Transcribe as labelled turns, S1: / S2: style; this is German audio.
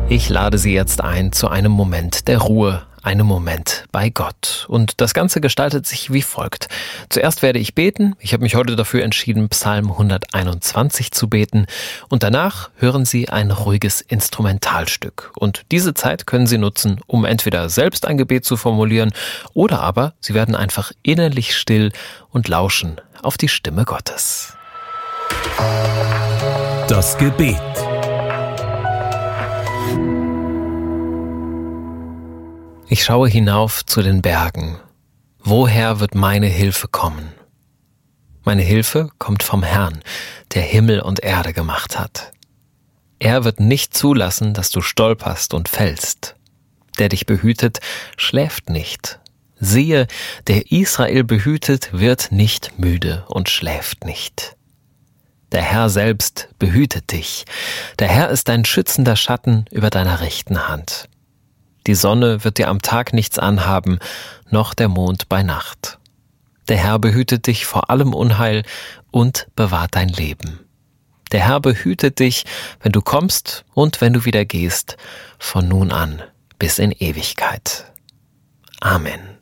S1: Ich lade Sie jetzt ein zu einem Moment der Ruhe, einem Moment bei Gott. Und das Ganze gestaltet sich wie folgt. Zuerst werde ich beten. Ich habe mich heute dafür entschieden, Psalm 121 zu beten. Und danach hören Sie ein ruhiges Instrumentalstück. Und diese Zeit können Sie nutzen, um entweder selbst ein Gebet zu formulieren oder aber Sie werden einfach innerlich still und lauschen auf die Stimme Gottes.
S2: Das Gebet.
S1: Ich schaue hinauf zu den Bergen. Woher wird meine Hilfe kommen? Meine Hilfe kommt vom Herrn, der Himmel und Erde gemacht hat. Er wird nicht zulassen, dass du stolperst und fällst. Der dich behütet, schläft nicht. Siehe, der Israel behütet, wird nicht müde und schläft nicht. Der Herr selbst behütet dich. Der Herr ist dein schützender Schatten über deiner rechten Hand. Die Sonne wird dir am Tag nichts anhaben, noch der Mond bei Nacht. Der Herr behütet dich vor allem Unheil und bewahrt dein Leben. Der Herr behütet dich, wenn du kommst und wenn du wieder gehst, von nun an bis in Ewigkeit. Amen.